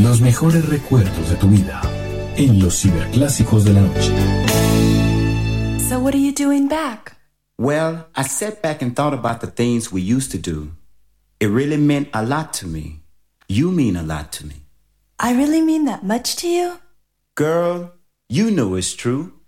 Los mejores recuerdos de tu vida en los ciberclásicos de la noche. So what are you doing back? Well, I sat back and thought about the things we used to do. It really meant a lot to me. You mean a lot to me. I really mean that much to you? Girl, you know it's true.